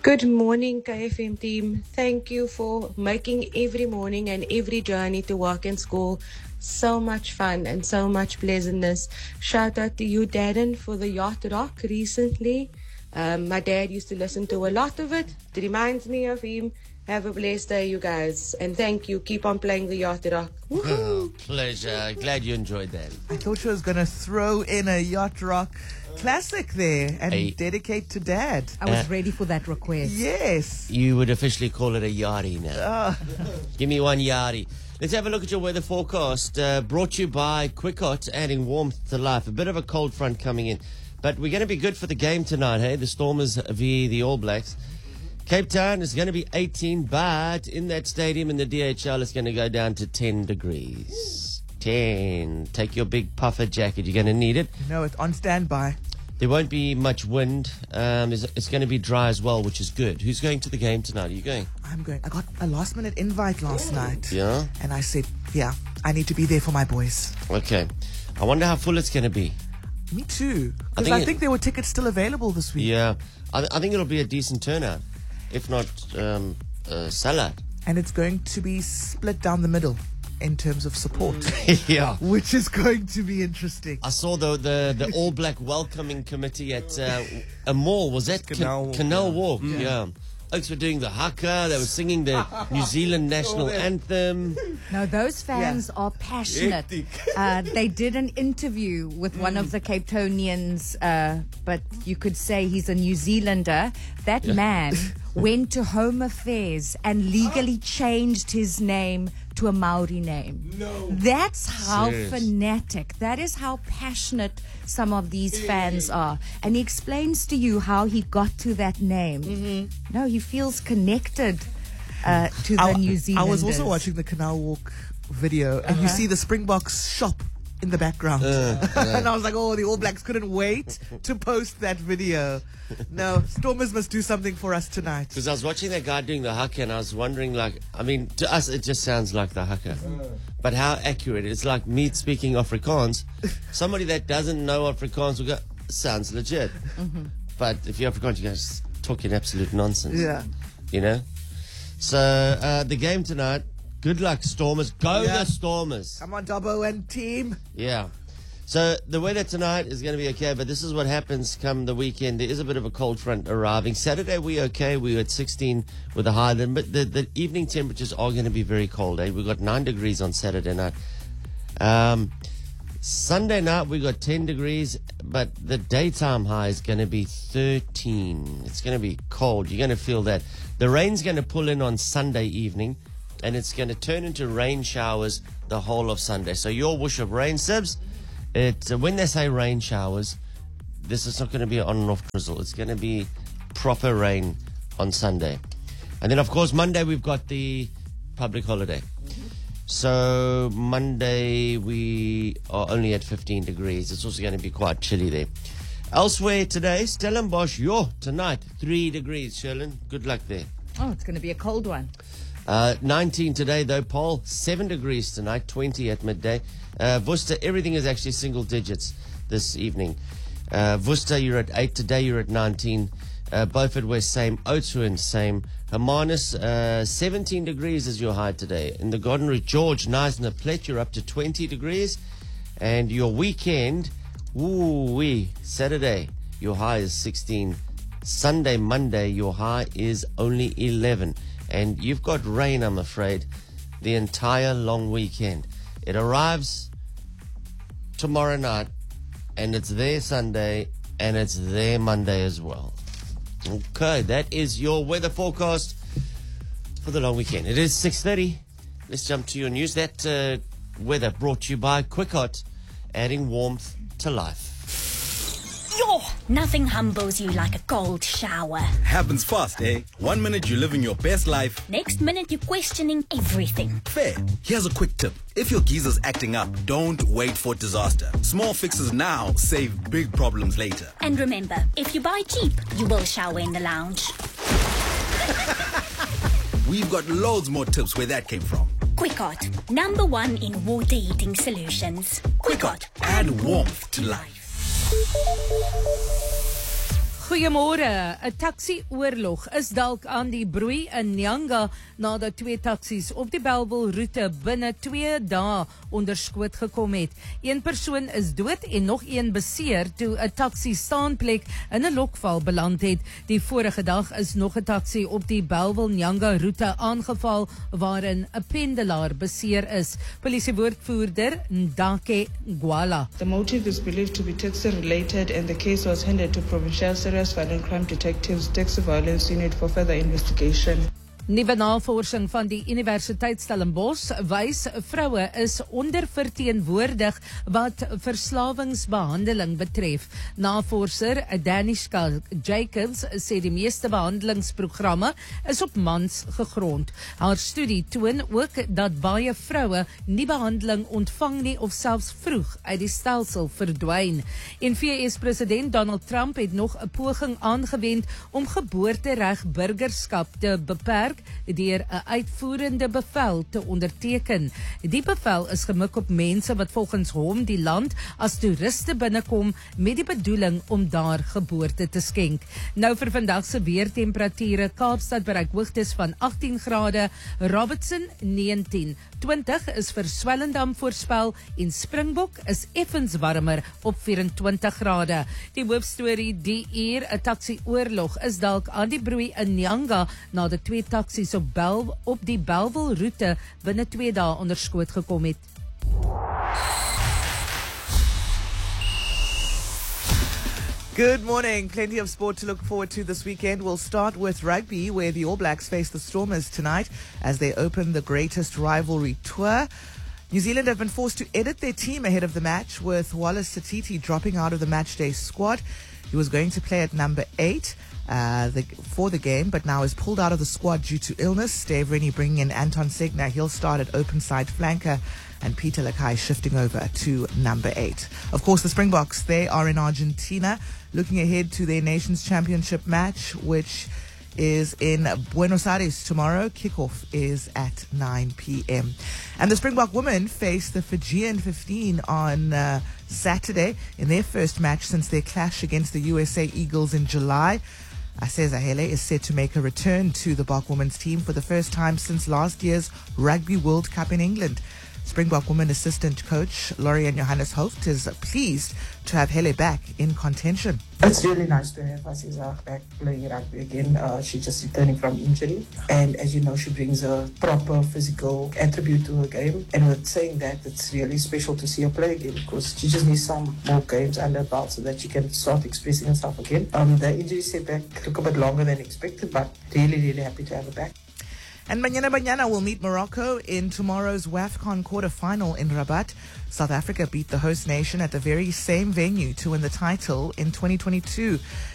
Good morning, KFM team. Thank you for making every morning and every journey to work and school so much fun and so much pleasantness. Shout out to you, Darren, for the Yacht Rock recently. My dad used to listen to a lot of it. It reminds me of him. Have a blessed day, you guys. And thank you. Keep on playing the Yacht Rock. Oh, pleasure. Glad you enjoyed that. I thought she was going to throw in a Yacht Rock classic there and dedicate to Dad. I was ready for that request. Yes. You would officially call it a yardie now. Give me one yardie. Let's have a look at your weather forecast. Brought to you by Quickot, adding warmth to life. A bit of a cold front coming in. But we're going to be good for the game tonight, hey? The Stormers v the All Blacks. Cape Town is going to be 18, but in that stadium in the DHL, it's going to go down to 10 degrees. 10. Take your big puffer jacket. You're going to need it. No, it's on standby. There won't be much wind. It's going to be dry as well, which is good. Who's going to the game tonight? Are you going? I'm going. I got a last-minute invite last night. Yeah? And I said, yeah, I need to be there for my boys. Okay. I wonder how full it's going to be. Me too. Because I think there were tickets still available this week. Yeah. I think it'll be a decent turnout, if not sellout. And it's going to be split down the middle in terms of support. Yeah. Which is going to be interesting. I saw the All Black welcoming committee at a mall. Was that Canal Walk? Yeah. Oaks were doing the haka. They were singing the New Zealand national anthem. No, those fans are passionate. They did an interview with one of the Cape Townians, but you could say he's a New Zealander. That man went to Home Affairs and legally changed his name to a Maori name. No. That's how fanatic, that is how passionate some of these fans are. And he explains to you how he got to that name. Mm-hmm. No, he feels connected to the New Zealanders. I was also watching the Canal Walk video, and you see the Springboks shop in the background. And I was like, oh, the All Blacks couldn't wait to post that video. No, Stormers must do something for us tonight. Because I was watching that guy doing the haka, and I was wondering, like, I mean, to us it just sounds like the haka. But how accurate. It's like me speaking Afrikaans. Somebody that doesn't know Afrikaans will go, sounds legit. But if you're Afrikaans, you guys talking absolute nonsense. Yeah. You know? So, the game tonight, good luck, Stormers. Go the Stormers. Come on, Dobbo and team. Yeah. So the weather tonight is going to be okay, but this is what happens come the weekend. There is a bit of a cold front arriving. Saturday we're okay. We were at 16 with a high then, but the evening temperatures are going to be very cold. We've got 9 degrees on Saturday night. Sunday night we got 10 degrees, but the daytime high is going to be 13. It's going to be cold. You're going to feel that. The rain's going to pull in on Sunday evening, and it's going to turn into rain showers the whole of Sunday. So your whoosh of rain, Sibs, when they say rain showers, this is not going to be an on and off drizzle. It's going to be proper rain on Sunday. And then, of course, Monday we've got the public holiday. So Monday we are only at 15 degrees. It's also going to be quite chilly there. Elsewhere today, Stellenbosch, tonight, 3 degrees, Sherlyn. Good luck there. Oh, it's going to be a cold one. 19 today, though, Paul. 7 degrees tonight, 20 at midday. Worcester, everything is actually single digits this evening. Worcester, you're at 8 today, you're at 19. Beaufort West, same. Oudtshoorn, same. Hermanus, 17 degrees is your high today. In the Garden Route, George, Knysna, Plet, you're up to 20 degrees. And your weekend, Saturday, your high is 16. Sunday, Monday, your high is only 11. And you've got rain, I'm afraid, the entire long weekend. It arrives tomorrow night, and it's there Sunday, and it's there Monday as well. Okay, that is your weather forecast for the long weekend. It is 6:30. Let's jump to your news. That weather brought to you by Quickot, adding warmth to life. Nothing humbles you like a cold shower. Happens fast, eh? 1 minute you're living your best life. Next minute you're questioning everything. Fair. Here's a quick tip. If your geezer's acting up, don't wait for disaster. Small fixes now save big problems later. And remember, if you buy cheap, you will shower in the lounge. We've got loads more tips where that came from. Quickot, #1 in water heating solutions. Quickot, add warmth to life. Goeiemôre. 'n Taxi-oorlog is dalk aan die broei in Nyanga nadat 2 taksies op die Bellville roete binne 2 dae onder skoot gekom het. Een persoon is dood en nog een beseer toe 'n taxi staanplek in 'n lokval beland het. Die vorige dag is nog 'n taxi op die Bellville Nyanga roete aangeval waarin 'n pendelaar beseer is. Polisiewoordvoerder Ndake Gwala. The motive is believed to be taxi related and the case was handed to Provincial Serious Violent Crime Detectives Taxi Violence Unit for further investigation. Nuwe navorsing van die Universiteit Stellenbosch wys vroue is onderverteenwoordig wat verslawingsbehandeling betref. Navorser Danishka Jacobs sê die meeste behandelingsprogramme is op mans gegrond. Haar studie toon ook dat baie vroue nie behandeling ontvang nie of selfs vroeg uit die stelsel verdwyn. En VS-president Donald Trump het nog 'n poging aangewend om geboortereg burgerskap te beperk deur 'n uitvoerende bevel te onderteken. Die bevel is gemik op mense wat volgens hom die land as toeriste binnekom met die bedoeling om daar geboorte te skenk. Nou vir vandag se weertemperature: Kaapstad bereik hoogtes van 18 grade, Robertson 19. 20 is vir Swellendam voorspel en Springbok is effens warmer op 24 grade. Die hoofstorie die uur: 'n taxi-oorlog is dalk aan die broei in Nyanga nadat 2 taksies op die Bellville roete binne 2 dae onder skoot gekom het. Good morning. Plenty of sport to look forward to this weekend. We'll start with rugby, where the All Blacks face the Stormers tonight as they open the greatest rivalry tour. New Zealand have been forced to edit their team ahead of the match, with Wallace Satiti dropping out of the matchday squad. He was going to play at number 8 for the game, but now is pulled out of the squad due to illness. Dave Rennie bringing in Anton Segner. He'll start at open side flanker, and Peter Lakai shifting over to number 8. Of course, the Springboks, they are in Argentina, looking ahead to their Nations Championship match, which is in Buenos Aires tomorrow. Kickoff is at 9 p.m. And the Springbok women face the Fijian 15 on Saturday in their first match since their clash against the USA Eagles in July. Aseza Hele is set to make a return to the Bok women's team for the first time since last year's Rugby World Cup in England. Springbok women assistant coach Lorian Johannes Hooft is pleased to have Hele back in contention. It's really nice to have Aziza back playing rugby again. She's just returning from injury, and as you know, she brings a proper physical attribute to her game. And with saying that, it's really special to see her play again because she just needs some more games under her belt so that she can start expressing herself again. The injury setback took a bit longer than expected, but really happy to have her back. And Banyana will meet Morocco in tomorrow's WAFCON quarterfinal in Rabat. South Africa beat the host nation at the very same venue to win the title in 2022.